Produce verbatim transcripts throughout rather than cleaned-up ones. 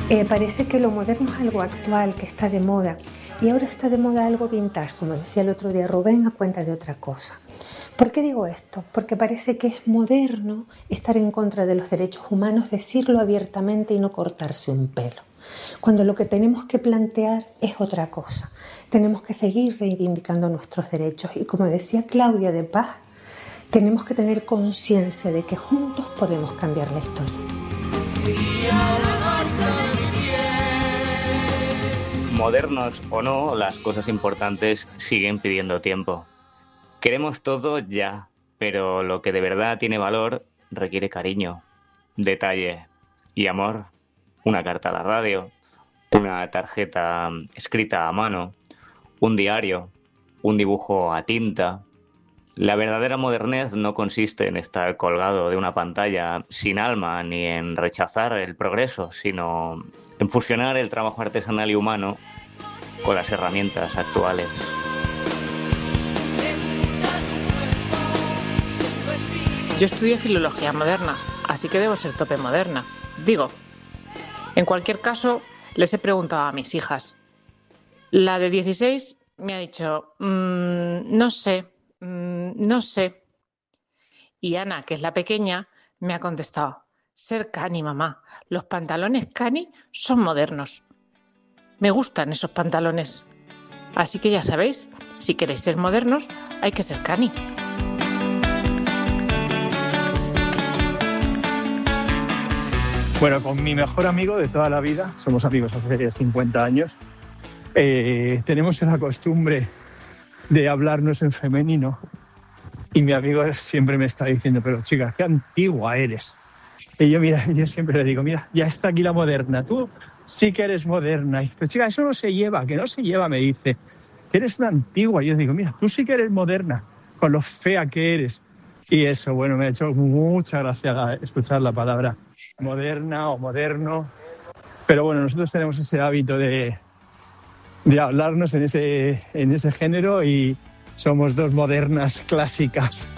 Eh, parece que lo moderno es algo actual, que está de moda. Y ahora está de moda algo vintage, como decía el otro día Rubén, a cuenta de otra cosa. ¿Por qué digo esto? Porque parece que es moderno estar en contra de los derechos humanos, decirlo abiertamente y no cortarse un pelo. Cuando lo que tenemos que plantear es otra cosa. Tenemos que seguir reivindicando nuestros derechos y, como decía Claudia de Paz, tenemos que tener conciencia de que juntos podemos cambiar la historia. Modernos o no, las cosas importantes siguen pidiendo tiempo. Queremos todo ya, pero lo que de verdad tiene valor requiere cariño, detalle y amor. Una carta a la radio, una tarjeta escrita a mano, un diario, un dibujo a tinta. La verdadera modernez no consiste en estar colgado de una pantalla sin alma ni en rechazar el progreso, sino en fusionar el trabajo artesanal y humano con las herramientas actuales. Yo estudio filología moderna, así que debo ser tope moderna. Digo, en cualquier caso, les he preguntado a mis hijas. La de dieciséis me ha dicho, mmm, no sé, mmm, no sé. Y Ana, que es la pequeña, me ha contestado, ser cani, mamá. Los pantalones cani son modernos. Me gustan esos pantalones. Así que ya sabéis, si queréis ser modernos, hay que ser cani. Bueno, con mi mejor amigo de toda la vida, somos amigos hace cincuenta años, eh, tenemos la costumbre de hablarnos en femenino y mi amigo siempre me está diciendo, pero chica, qué antigua eres. Y yo, mira, yo siempre le digo, mira, ya está aquí la moderna, tú sí que eres moderna. Y, pero chica, eso no se lleva, que no se lleva, me dice, que eres una antigua. Y yo digo, mira, tú sí que eres moderna, con lo fea que eres. Y eso, bueno, me ha hecho mucha gracia escuchar la palabra moderna o moderno. Pero bueno, nosotros tenemos ese hábito de, de hablarnos en ese, en ese género y somos dos modernas clásicas.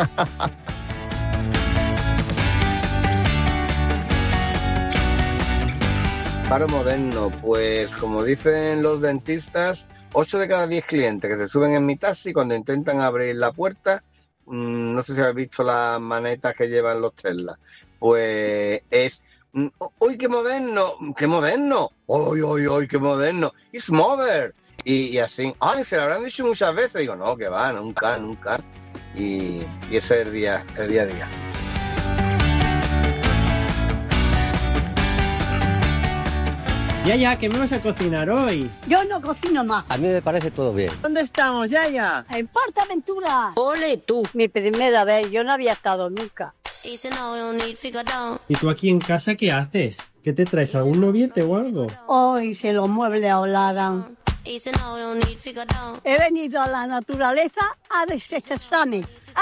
Paro moderno, pues como dicen los dentistas, ocho de cada diez clientes que se suben en mi taxi cuando intentan abrir la puerta, mmm, no sé si habéis visto las manetas que llevan los Tesla, pues es, ¡uy, qué moderno! ¡Qué moderno! ¡Uy, uy, uy, qué moderno! ¡It's modern! Y, y así, ¡ay, se lo habrán dicho muchas veces! Digo, no, que va, nunca, nunca. Y, y ese es el día, el día a día. Yaya, ¿qué me vas a cocinar hoy? Yo no cocino más. A mí me parece todo bien. ¿Dónde estamos, Yaya? En PortAventura. ¡Ole tú! Mi primera vez, yo no había estado nunca. ¿Y tú aquí en casa qué haces? ¿Qué te traes? ¿Algún noviete o algo? Hoy se los muebles hablaran. He venido a la naturaleza a desestresarme. ¡Ah!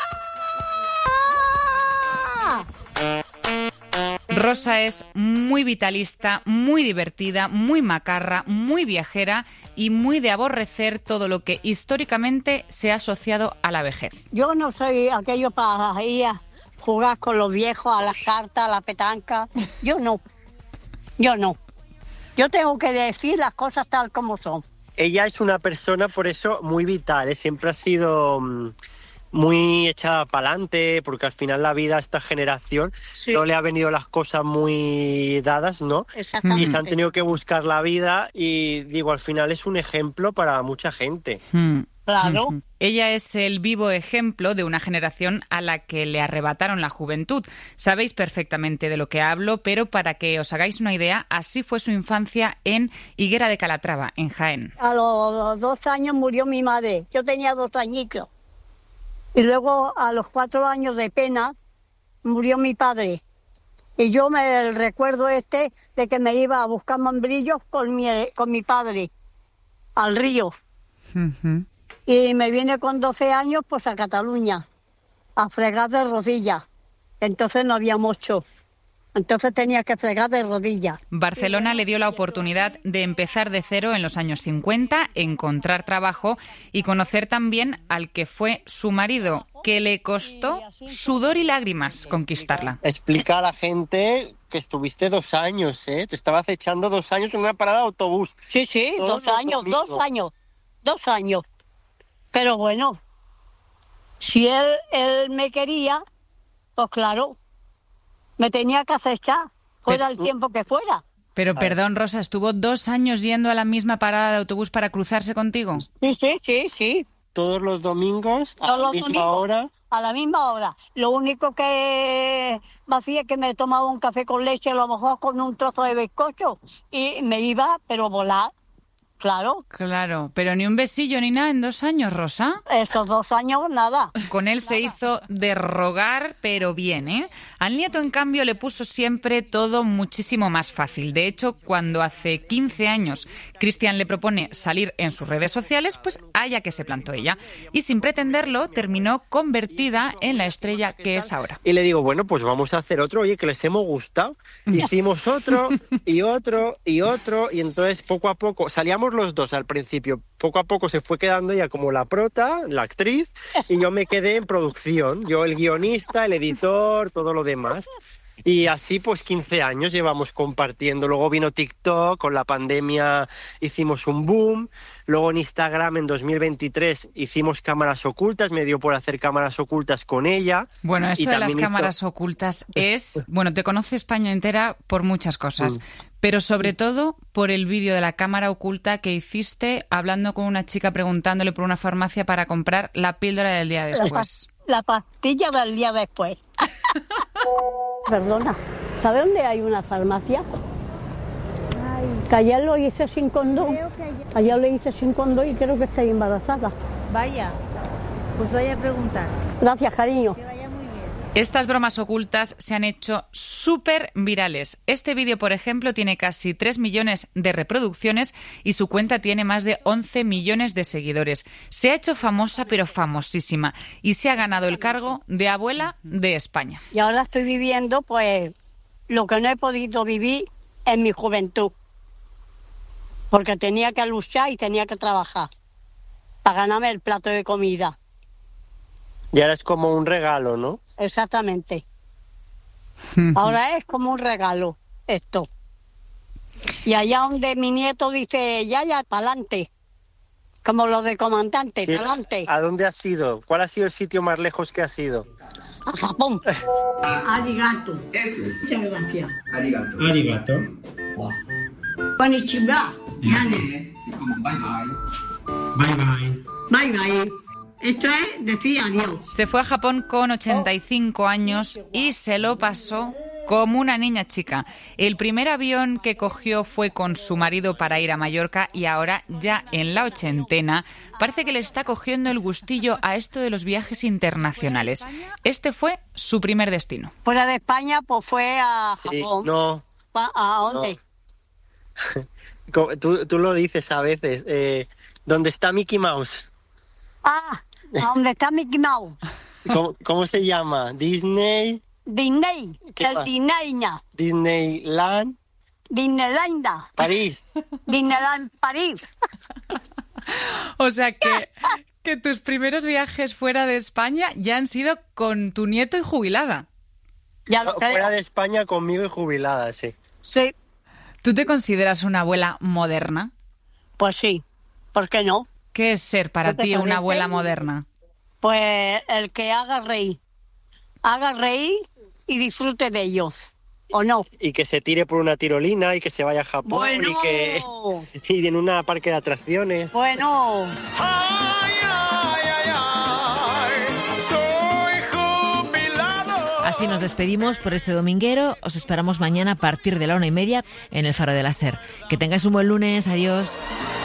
Rosa es muy vitalista, muy divertida, muy macarra, muy viajera y muy de aborrecer todo lo que históricamente se ha asociado a la vejez. Yo no soy aquello para ir a jugar con los viejos, a las cartas, a la petanca. Yo no. Yo no. Yo tengo que decir las cosas tal como son. Ella es una persona, por eso, muy vital, ¿eh? Siempre ha sido mmm, muy echada para adelante, porque al final la vida a esta generación sí. no le ha venido las cosas muy dadas, ¿no? Exactamente. Y se han tenido que buscar la vida y, digo, al final es un ejemplo para mucha gente. Mm. Claro. Uh-huh. Ella es el vivo ejemplo de una generación a la que le arrebataron la juventud. Sabéis perfectamente de lo que hablo, pero para que os hagáis una idea, así fue su infancia en Higuera de Calatrava, en Jaén. A los dos años murió mi madre. Yo tenía dos añitos. Y luego, a los cuatro años de pena, murió mi padre. Y yo me recuerdo este de que me iba a buscar membrillos con mi, con mi padre al río. Uh-huh. Y me vine con doce años pues a Cataluña, a fregar de rodillas. Entonces no había mucho. Entonces tenía que fregar de rodillas. Barcelona le dio la oportunidad de empezar de cero en los años cincuenta, encontrar trabajo y conocer también al que fue su marido, que le costó sudor y lágrimas conquistarla. Explica a la gente que estuviste dos años, ¿eh? Te estabas echando dos años en una parada de autobús. Sí, sí, Todos dos los años, domingos. dos años, dos años. Pero bueno, si él, él me quería, pues claro, me tenía que acechar, fuera el tiempo que fuera. Pero perdón, Rosa, ¿estuvo dos años yendo a la misma parada de autobús para cruzarse contigo? Sí, sí, sí, sí. Todos los domingos, a Todos la los misma domingos. hora. A la misma hora. Lo único que me hacía es que me tomaba un café con leche, a lo mejor con un trozo de bizcocho, y me iba, pero volar, claro. Claro, pero ni un besillo ni nada en dos años, Rosa. Esos dos años, nada. Con él se hizo de rogar, pero bien, ¿eh? Al nieto, en cambio, le puso siempre todo muchísimo más fácil. De hecho, cuando hace quince años Cristian le propone salir en sus redes sociales, pues allá que se plantó ella. Y sin pretenderlo, terminó convertida en la estrella que es ahora. Y le digo, bueno, pues vamos a hacer otro, oye, que les hemos gustado. Hicimos otro, y otro, y otro, y entonces poco a poco, salíamos los dos al principio, poco a poco se fue quedando ella como la prota, la actriz, y yo me quedé en producción, yo el guionista, el editor, todo lo demás. Y así pues quince años llevamos compartiendo. Luego vino TikTok, con la pandemia hicimos un boom. Luego en Instagram en dos mil veintitrés hicimos cámaras ocultas, me dio por hacer cámaras ocultas con ella. Bueno, esto Y de las también hizo- cámaras ocultas es... Bueno, te conoce España entera por muchas cosas, Mm. pero sobre todo por el vídeo de la cámara oculta que hiciste hablando con una chica preguntándole por una farmacia para comprar la píldora del día después. La pastilla del día después. Perdona, ¿sabe dónde hay una farmacia? Que ayer lo hice sin condón. Ayer lo hice sin condón y creo que estoy embarazada. Vaya, pues vaya a preguntar. Gracias, cariño. Estas bromas ocultas se han hecho súper virales. Este vídeo, por ejemplo, tiene casi tres millones de reproducciones y su cuenta tiene más de once millones de seguidores. Se ha hecho famosa, pero famosísima, y se ha ganado el cargo de abuela de España. Y ahora estoy viviendo, pues, lo que no he podido vivir en mi juventud. Porque tenía que luchar y tenía que trabajar para ganarme el plato de comida. Y ahora es como un regalo, ¿no? Exactamente. Ahora es como un regalo esto. Y allá donde mi nieto dice, ya, ya, para adelante. Como lo de comandante, Sí. para adelante. ¿A dónde has ido? ¿Cuál ha sido el sitio más lejos que has ido? A Japón. Arigato. Eso es. Muchas gracias. Arigato. Arigato. Konnichiwa. Dice, sí, como bye bye. Bye bye. Bye, bye. Esto es decir adiós. Se fue a Japón con ochenta y cinco años y se lo pasó como una niña chica. El primer avión que cogió fue con su marido para ir a Mallorca y ahora, ya en la ochentena, parece que le está cogiendo el gustillo a esto de los viajes internacionales. Este fue su primer destino. Fuera de España, pues fue a Sí, Japón. no, ¿A a dónde? co- tú, tú lo dices a veces. Eh, ¿Dónde está Mickey Mouse? Ah, ¿a dónde está Mickey Mouse? ¿Cómo, cómo se llama? Disney, Disney, ¿Qué el más? Disneyna, Disneyland, Disneyland, París. Disneyland París. O sea que, que tus primeros viajes fuera de España ya han sido con tu nieto y jubilada. Ya lo creo. Fuera de España conmigo y jubilada, sí. Sí, ¿Tú te consideras una abuela moderna? pues sí. ¿Por qué no? ¿Qué es ser para ¿No te ti una parece? abuela moderna? Pues el que haga reír. Haga reír y disfrute de ello. ¿O no? Y que se tire por una tirolina y que se vaya a Japón Bueno. y que y en una parque de atracciones. Bueno. Así nos despedimos por este dominguero. Os esperamos mañana a partir de la una y media en el Faro de la Ser. Que tengáis un buen lunes. Adiós.